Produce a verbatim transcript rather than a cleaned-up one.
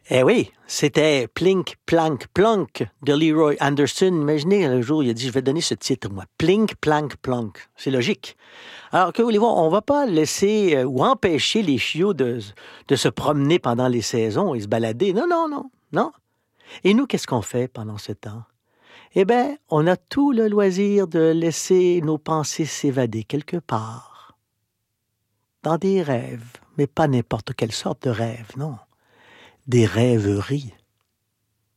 Eh oui, c'était Plink, Plank, Plonk de Leroy Anderson. Imaginez, un jour, il a dit, je vais donner ce titre, moi. Plink, Plank, Plonk. C'est logique. Alors, que voulez-vous, on ne va pas laisser euh, ou empêcher les chiots de, de se promener pendant les saisons et se balader. Non, non, non, non. Et nous, qu'est-ce qu'on fait pendant ce temps? Eh bien, on a tout le loisir de laisser nos pensées s'évader quelque part. Dans des rêves, mais pas n'importe quelle sorte de rêve, non. Des rêveries.